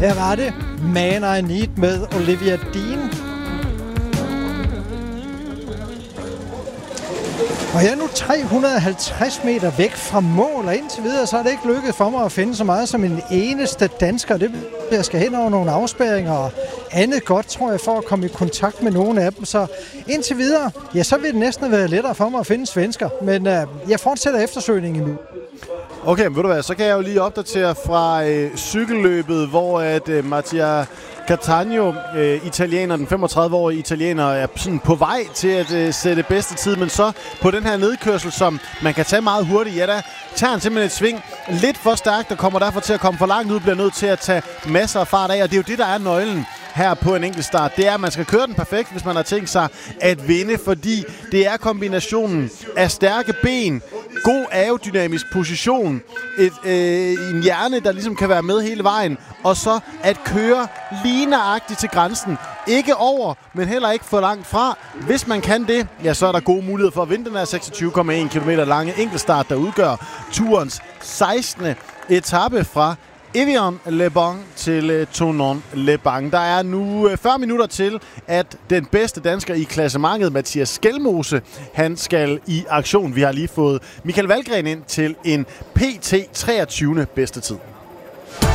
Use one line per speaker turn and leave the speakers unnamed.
Her var det Man I Need med Olivia Dean. Og jeg er nu 350 meter væk fra mål, og indtil videre så er det ikke lykkedes for mig at finde så meget som en eneste dansker. Det jeg skal hen over nogle afspærringer og andet godt, tror jeg, for at komme i kontakt med nogle af dem. Så indtil videre, ja, så vil det næsten være lettere for mig at finde svensker. Men jeg fortsætter eftersøgningen nu.
Okay, men ved du hvad, så kan jeg jo lige opdatere fra cykelløbet, hvor at Mattia Cattaneo, italiener, den 35-årige italiener, er sådan på vej til at sætte bedste tid, men så på den her nedkørsel, som man kan tage meget hurtigt, ja, der tager han simpelthen et sving lidt for stærkt og kommer derfor til at komme for langt ud, bliver nødt til at tage masser af fart af, og det er jo det, der er nøglen her på en enkelt start. Det er, at man skal køre den perfekt, hvis man har tænkt sig at vinde, fordi det er kombinationen af stærke ben, god aerodynamisk position, en hjerne, der ligesom kan være med hele vejen, og så at køre lige nøjagtigt til grænsen. Ikke over, men heller ikke for langt fra. Hvis man kan det, ja, så er der gode muligheder for at vinde den her 26,1 km lange enkeltstart, der udgør turens 16. etape fra Evian-les-Bains til Thonon-les-Bains. Der er nu 40 minutter til, at den bedste dansker i klassementet, Mathias Skelmose, han skal i aktion. Vi har lige fået Michael Valgren ind til en PT 23. bedste tid.